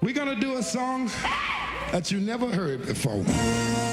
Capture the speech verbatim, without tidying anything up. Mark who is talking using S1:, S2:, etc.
S1: We're gonna do a song that you never heard before.